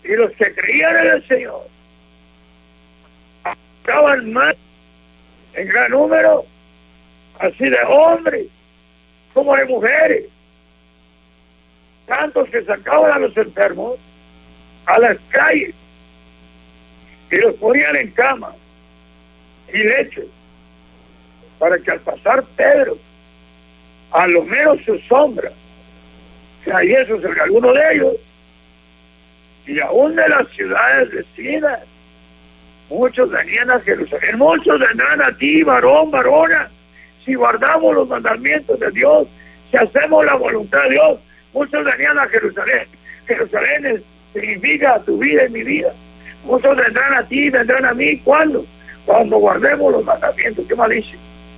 Y los que creían en el Señor estaban más en gran número, así de hombres como de mujeres, tantos que sacaban a los enfermos a las calles y los ponían en cama y lechos, para que al pasar Pedro, a lo menos su sombra cayese sobre alguno de ellos. Y aún de las ciudades vecinas, muchos venían a Jerusalén. Muchos vendrán a ti, varón, varona, si guardamos los mandamientos de Dios, si hacemos la voluntad de Dios. Muchos venían a Jerusalén. Jerusalén significa tu vida y mi vida. Muchos vendrán a ti, vendrán a mí. ¿Cuándo? Cuando guardemos los mandamientos. ¿Qué más dice?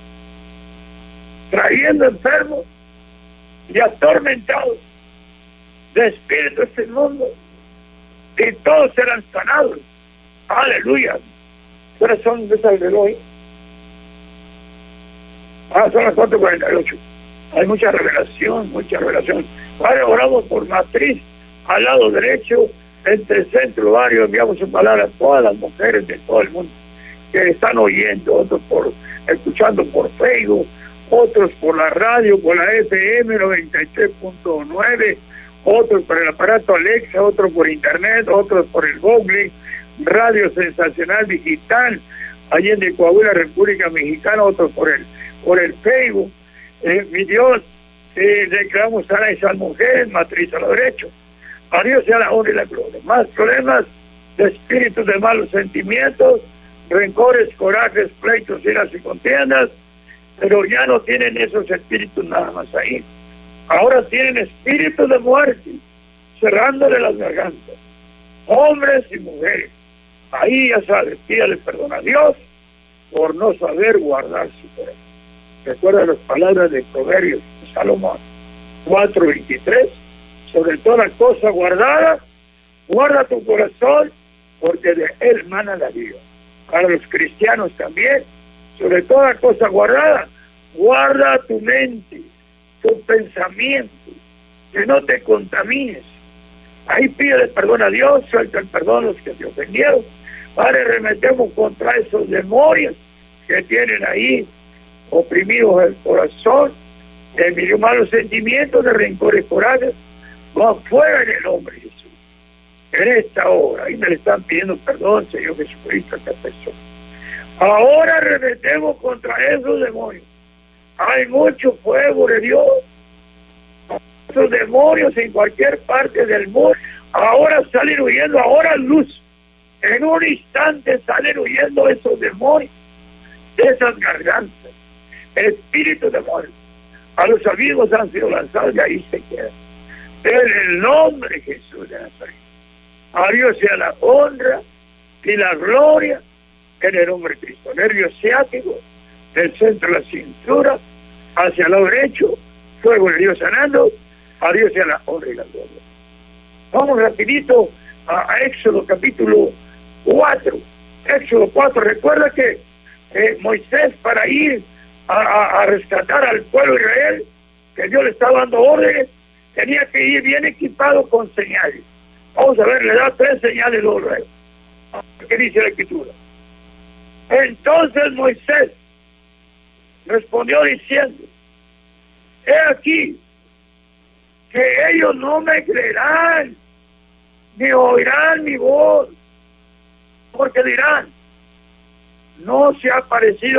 Trayendo enfermos y atormentados de espíritus inmundos, y todos serán sanados. Aleluya. ¿Qué son de ese reloj? Son las 4:48. Hay mucha revelación, mucha revelación. Ahora oramos por Matriz, al lado derecho, entre centro, barrio. Enviamos su palabra a todas las mujeres de todo el mundo que están oyendo, otros escuchando por Facebook, otros por la radio, por la FM 93.9, otros por el aparato Alexa, otros por internet, otros por el Google, Radio Sensacional Digital, allí en Coahuila, República Mexicana, otros por el Facebook. Mi Dios, declaramos a esas mujeres, Matriz a lo derecho. A Dios sea la honra y la gloria. Más problemas de espíritus de malos sentimientos, rencores, corajes, pleitos, iras y contiendas, pero ya no tienen esos espíritus nada más ahí. Ahora tienen espíritus de muerte, cerrándole las gargantas. Hombres y mujeres. Ahí ya sabes, pídale perdón a Dios por no saber guardar su corazón. Recuerda las palabras de Proverbios de Salomón 4:23. Sobre toda cosa guardada, guarda tu corazón, porque de él mana la vida. Para los cristianos también, sobre toda cosa guardada, guarda tu mente, tu pensamiento, que no te contamines. Ahí pide perdón a Dios, suelta el perdón a los que te ofendieron. Padre, remetemos contra esos demonios que tienen ahí oprimidos el corazón, de malos sentimientos, de rencores, corajes, va fuera en el nombre de Jesús. En esta hora, ahí me le están pidiendo perdón, Señor Jesucristo, a esta persona. Ahora remetemos contra esos demonios. Hay mucho fuego de Dios. Esos demonios en cualquier parte del mundo, ahora salen huyendo, ahora luz. En un instante salen huyendo esos demonios, de esas gargantas, el espíritu de muerte. A los amigos han sido lanzados y ahí se quedan. En el nombre de Jesús de Nazaret. A Dios sea la honra y la gloria en el nombre de Cristo. Nervio ciático, del centro de la cintura, hacia el lado derecho, fuego de Dios sanando. A Dios sea la honra y la gloria. Vamos rapidito a Éxodo capítulo 4. Éxodo 4, recuerda que Moisés, para ir a rescatar al pueblo de Israel, que Dios le estaba dando órdenes, tenía que ir bien equipado con señales. Vamos a ver, le da 3 señales luego. ¿Qué dice la Escritura? Entonces Moisés respondió diciendo: he aquí que ellos no me creerán, ni oirán mi voz, porque dirán: no se ha aparecido